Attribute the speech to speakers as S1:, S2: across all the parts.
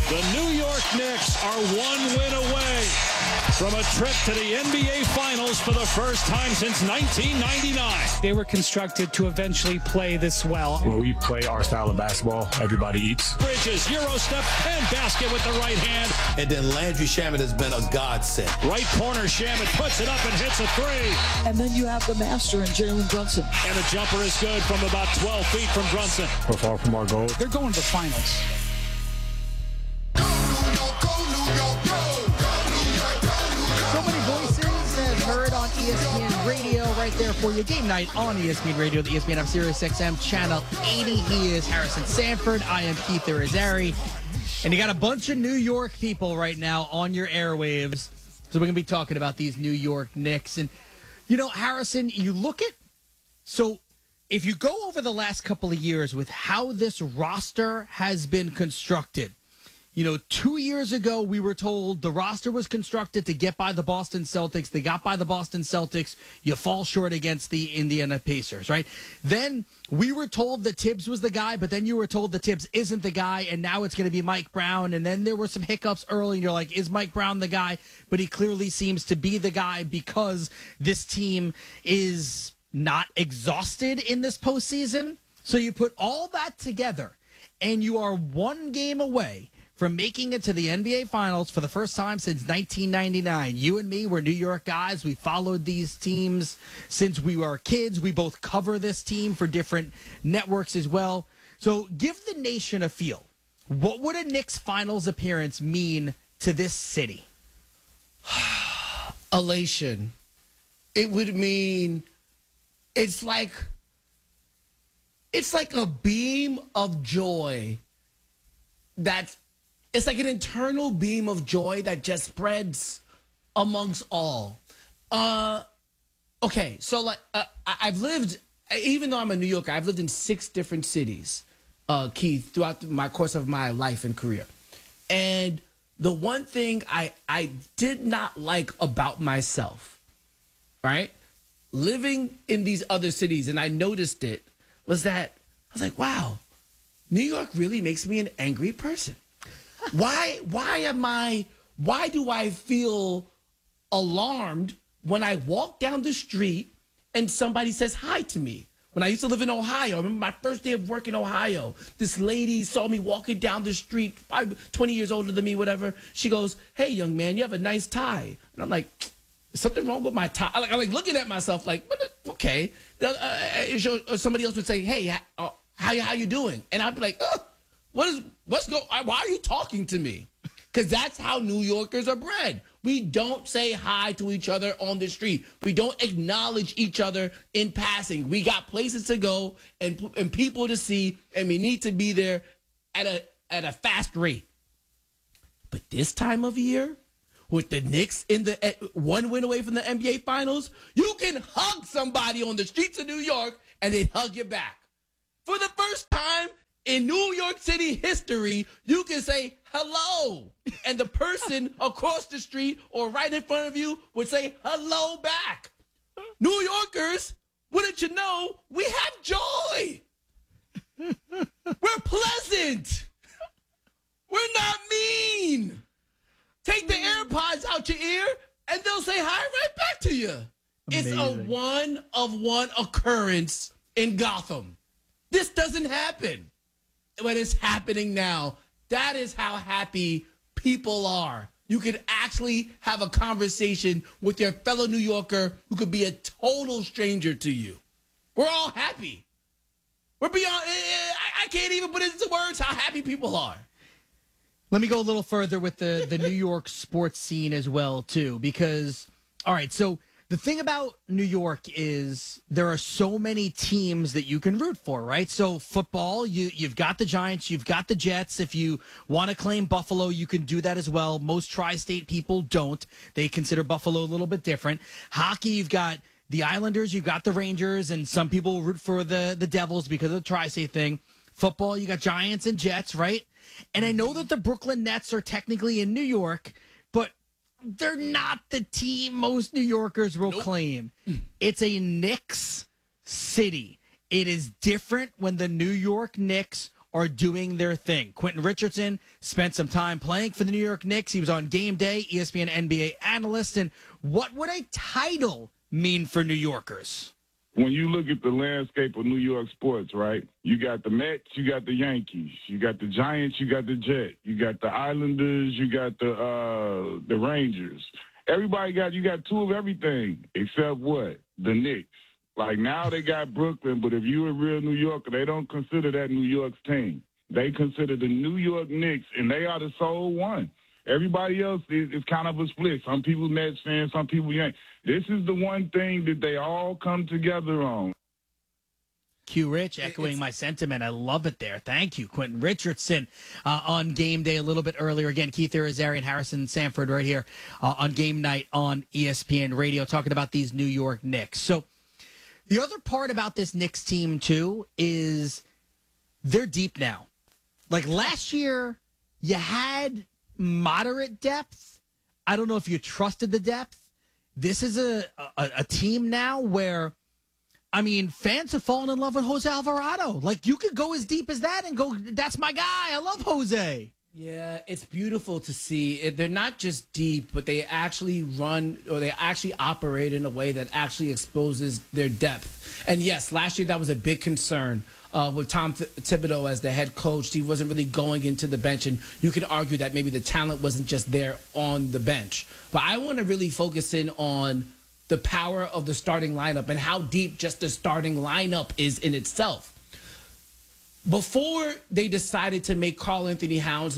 S1: The New York Knicks are one win away from a trip to the NBA Finals for the first time since 1999.
S2: They were constructed to eventually play this well.
S3: When we play our style of basketball, everybody eats.
S1: Bridges, Euro step, and basket with the right hand.
S4: And then Landry Shamet has been a godsend.
S1: Right corner, Shamet puts it up and hits a three.
S5: And then you have the master in Jalen Brunson.
S1: And the jumper is good from about 12 feet from Brunson.
S3: We're far from our goal.
S2: They're going to the finals.
S6: So many voices have heard on ESPN Radio right there for you. Game night on ESPN Radio, the ESPN app, Sirius XM, Channel 80. He is Harrison Sanford. I am Keith Irizarry. And you got a bunch of New York people right now on your airwaves. So we're going to be talking about these New York Knicks. And, you know, Harrison, you look at... So if you go over the last couple of years with how this roster has been constructed, you know, 2 years ago, we were told the roster was constructed to get by the Boston Celtics. They got by the Boston Celtics. You fall short against the Indiana Pacers, right? Then we were told that Tibbs was the guy, but then you were told that Tibbs isn't the guy, and now it's going to be Mike Brown. And then there were some hiccups early, and you're like, is Mike Brown the guy? But he clearly seems to be the guy because this team is not exhausted in this postseason. So you put all that together, and you are one game away from making it to the NBA Finals for the first time since 1999. You and me were New York guys. We followed these teams since we were kids. We both cover this team for different networks as well. So give the nation a feel. What would a Knicks Finals appearance mean to this city?
S7: Elation. It would mean it's like a beam of joy that's It's like an internal beam of joy that just spreads amongst all. Okay, so like I've lived, even though I'm a New Yorker, I've lived in 6 different cities, Keith, throughout my course of my life and career. And the one thing I did not like about myself, right, living in these other cities, and I noticed it, was that I was like, wow, New York really makes me an angry person. Why do I feel alarmed when I walk down the street and somebody says hi to me? When I used to live in Ohio, I remember my first day of work in Ohio, this lady saw me walking down the street, probably 20 years older than me, whatever. She goes, "Hey, young man, you have a nice tie." And I'm like, "Is something wrong with my tie?" I'm like looking at myself like, okay. Somebody else would say, "Hey, how you doing?" And I'd be like, why are you talking to me? Because that's how New Yorkers are bred. We don't say hi to each other on the street. We don't acknowledge each other in passing. We got places to go and people to see, and we need to be there at a fast rate. But this time of year, with the Knicks in the one win away from the NBA Finals, you can hug somebody on the streets of New York and they hug you back. For the first time in New York City history, you can say hello, and the person across the street or right in front of you would say hello back. New Yorkers, wouldn't you know, we have joy. We're pleasant. We're not mean. Take the AirPods out your ear, and they'll say hi right back to you. Amazing. It's a one-of-one occurrence in Gotham. This doesn't happen. But it's happening now. That is how happy people are. You could actually have a conversation with your fellow New Yorker who could be a total stranger to you. We're all happy. We're beyond, I can't even put into words how happy people are.
S6: Let me go a little further with the New York sports scene as well, too, because, all right, so the thing about New York is there are so many teams that you can root for, right? So football, you've got the Giants, you've got the Jets. If you want to claim Buffalo, you can do that as well. Most tri-state people don't. They consider Buffalo a little bit different. Hockey, you've got the Islanders, you've got the Rangers, and some people root for the Devils because of the tri-state thing. Football, you got Giants and Jets, right? And I know that the Brooklyn Nets are technically in New York, but they're not the team most New Yorkers will claim. It's a Knicks city. It is different when the New York Knicks are doing their thing. Quentin Richardson spent some time playing for the New York Knicks. He was on Game Day, ESPN NBA analyst. And what would a title mean for New Yorkers?
S8: When you look at the landscape of New York sports, right, you got the Mets, you got the Yankees, you got the Giants, you got the Jets, you got the Islanders, you got the Rangers. You got two of everything except what? The Knicks. Like now they got Brooklyn, but if you're a real New Yorker, they don't consider that New York's team. They consider the New York Knicks, and they are the sole one. Everybody else is kind of a split. Some people Mets fans, some people Yankees. This is the one thing that they all come together on.
S6: Q Rich echoing my sentiment. I love it there. Thank you, Quentin Richardson, on Game Day a little bit earlier. Again, Keith Irizarry, Harrison Sanford right here on Game Night on ESPN Radio, talking about these New York Knicks. So the other part about this Knicks team, too, is they're deep now. Like last year, you had moderate depth. I don't know if you trusted the depth. This is a team now where, I mean, fans have fallen in love with Jose Alvarado. Like, you could go as deep as that and go, that's my guy. I love Jose.
S7: Yeah, it's beautiful to see. They're not just deep, but they actually run or they actually operate in a way that actually exposes their depth. And yes, last year that was a big concern with Tom Thibodeau as the head coach. He wasn't really going into the bench, and you could argue that maybe the talent wasn't just there on the bench. But I want to really focus in on the power of the starting lineup and how deep just the starting lineup is in itself. Before they decided to make Karl-Anthony Towns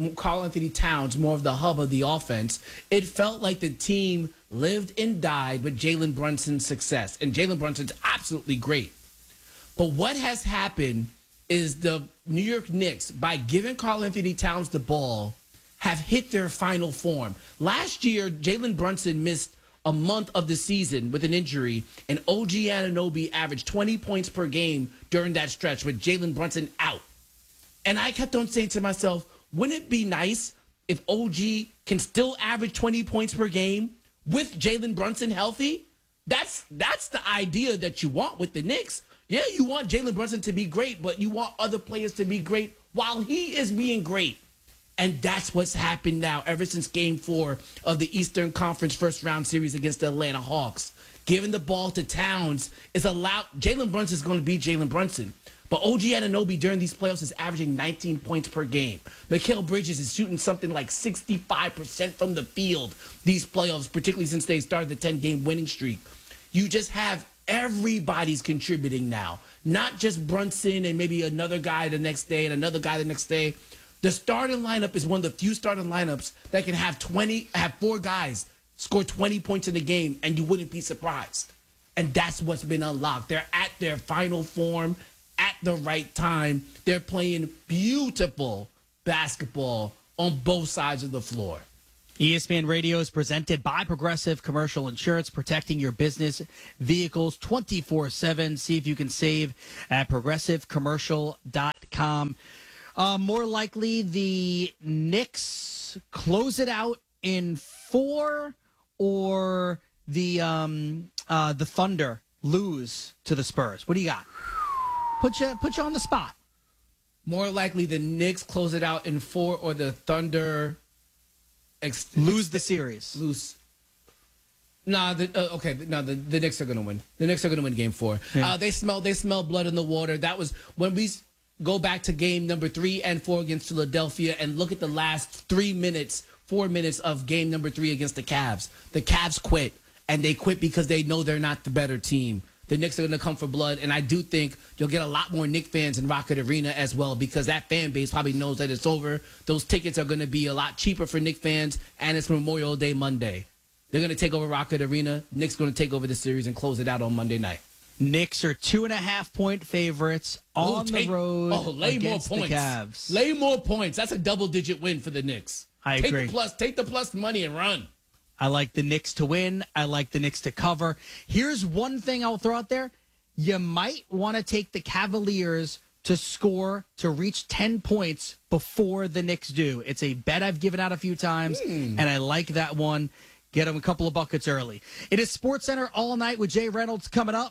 S7: more of the hub of the offense, it felt like the team lived and died with Jalen Brunson's success. And Jalen Brunson's absolutely great. But what has happened is the New York Knicks, by giving Karl-Anthony Towns the ball, have hit their final form. Last year, Jalen Brunson missed a month of the season with an injury, and OG Anunoby averaged 20 points per game during that stretch with Jalen Brunson out. And I kept on saying to myself, wouldn't it be nice if OG can still average 20 points per game with Jalen Brunson healthy? That's the idea that you want with the Knicks. Yeah, you want Jalen Brunson to be great, but you want other players to be great while he is being great. And that's what's happened now ever since Game 4 of the Eastern Conference first-round series against the Atlanta Hawks. Giving the ball to Towns is allowed. Jalen Brunson is going to be Jalen Brunson. But OG Anunoby during these playoffs is averaging 19 points per game. Mikal Bridges is shooting something like 65% from the field these playoffs, particularly since they started the 10-game winning streak. You just have everybody's contributing now. Not just Brunson and maybe another guy the next day and another guy the next day. The starting lineup is one of the few starting lineups that can have 4 guys score 20 points in a game, and you wouldn't be surprised. And that's what's been unlocked. They're at their final form at the right time. They're playing beautiful basketball on both sides of the floor.
S6: ESPN Radio is presented by Progressive Commercial Insurance, protecting your business vehicles 24/7. See if you can save at progressivecommercial.com. More likely, the Knicks close it out in 4, or the Thunder lose to the Spurs. What do you got? Put you on the spot.
S7: More likely, the Knicks close it out in 4, or the Thunder
S6: lose the series.
S7: The Knicks are going to win. The Knicks are going to win Game 4. Yeah. They smell blood in the water. That was when we go back to game number 3 and 4 against Philadelphia and look at the last 4 minutes of game number 3 against the Cavs. The Cavs quit, and they quit because they know they're not the better team. The Knicks are going to come for blood, and I do think you'll get a lot more Knicks fans in Rocket Arena as well, because that fan base probably knows that it's over. Those tickets are going to be a lot cheaper for Knicks fans, and it's Memorial Day Monday. They're going to take over Rocket Arena. Knicks going to take over the series and close it out on Monday night.
S6: Knicks are 2.5-point favorites on the road against the Cavs.
S7: Lay more points. That's a double-digit win for the Knicks.
S6: I agree.
S7: Take the plus money and run.
S6: I like the Knicks to win. I like the Knicks to cover. Here's one thing I'll throw out there. You might want to take the Cavaliers to score, to reach 10 points before the Knicks do. It's a bet I've given out a few times, and I like that one. Get them a couple of buckets early. It is SportsCenter all night with Jay Reynolds coming up.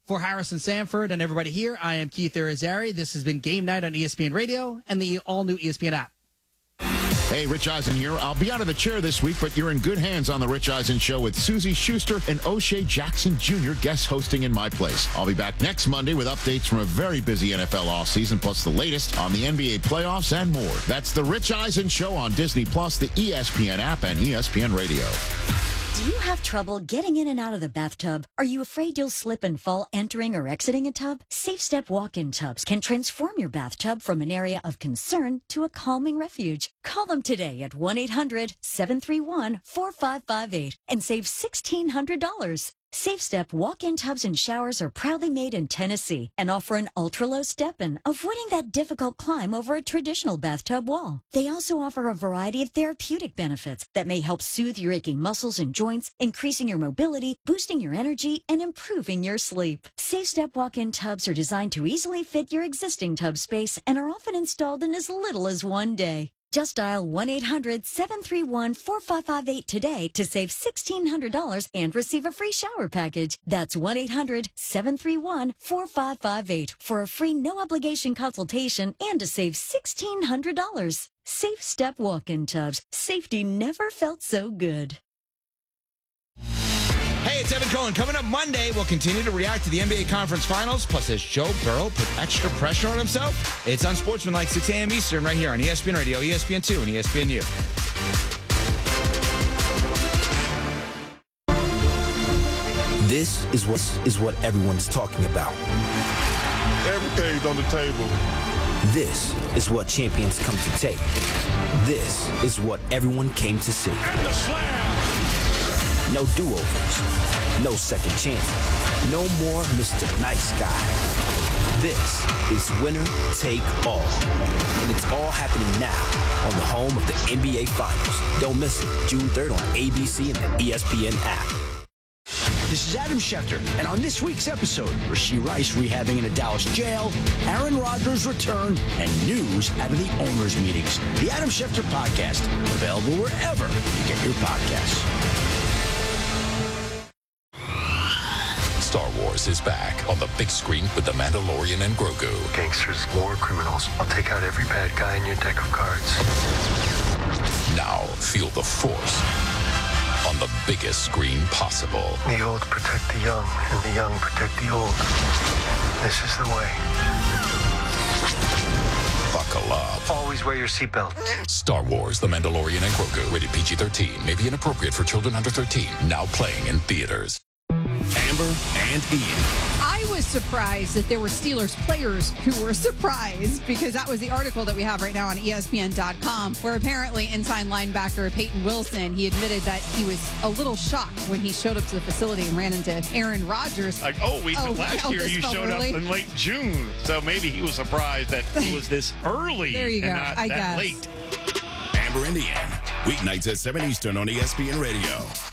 S6: For Harrison Sanford and everybody here, I am Keith Irizarry. This has been Game Night on ESPN Radio and the all-new ESPN app.
S9: Hey, Rich Eisen here. I'll be out of the chair this week, but you're in good hands on The Rich Eisen Show with Susie Schuster and O'Shea Jackson Jr. guest hosting in my place. I'll be back next Monday with updates from a very busy NFL offseason, plus the latest on the NBA playoffs and more. That's The Rich Eisen Show on Disney+, the ESPN app, and ESPN Radio.
S10: Do you have trouble getting in and out of the bathtub? Are you afraid you'll slip and fall entering or exiting a tub? SafeStep walk-in tubs can transform your bathtub from an area of concern to a calming refuge. Call them today at 1-800-731-4558 and save $1,600. SafeStep walk-in tubs and showers are proudly made in Tennessee and offer an ultra-low step-in, avoiding that difficult climb over a traditional bathtub wall. They also offer a variety of therapeutic benefits that may help soothe your aching muscles and joints, increasing your mobility, boosting your energy, and improving your sleep. SafeStep walk-in tubs are designed to easily fit your existing tub space and are often installed in as little as one day. Just dial 1-800-731-4558 today to save $1,600 and receive a free shower package. That's 1-800-731-4558 for a free no-obligation consultation and to save $1,600. Safe Step walk-in tubs. Safety never felt so good.
S11: Hey, it's Evan Cohen. Coming up Monday, we'll continue to react to the NBA Conference Finals. Plus, has Joe Burrow put extra pressure on himself? It's Unsportsmanlike, 6 a.m. Eastern, right here on ESPN Radio, ESPN2, and ESPNU.
S12: This is what everyone's talking about.
S8: Everything's on the table.
S12: This is what champions come to take. This is what everyone came to see.
S1: And the slam.
S12: No do-overs, no second chances, no more Mr. Nice Guy. This is winner take all, and it's all happening now on the home of the NBA Finals. Don't miss it, June 3rd on ABC and the ESPN app.
S13: This is Adam Schefter, and on this week's episode, Rashee Rice rehabbing in a Dallas jail, Aaron Rodgers' return, and news out of the owners' meetings. The Adam Schefter Podcast, available wherever you get your podcasts.
S14: Star Wars is back on the big screen with The Mandalorian and Grogu.
S15: Gangsters, war criminals. I'll take out every bad guy in your deck of cards.
S14: Now feel the Force on the biggest screen possible.
S15: The old protect the young, and the young protect the old. This is the way.
S14: Buckle up.
S15: Always wear your seatbelt.
S14: Star Wars, The Mandalorian and Grogu. Rated PG-13. May be inappropriate for children under 13. Now playing in theaters.
S11: Amber and Ian.
S16: I was surprised that there were Steelers players who were surprised, because that was the article that we have right now on ESPN.com, where apparently inside linebacker Peyton Wilson, he admitted that he was a little shocked when he showed up to the facility and ran into Aaron Rodgers.
S17: Last year you showed up in late June, so maybe he was surprised that it was this early.
S16: There you go.
S17: And not
S16: I
S17: that
S16: guess.
S17: late.
S18: Amber and Ian, weeknights at 7 Eastern on ESPN Radio.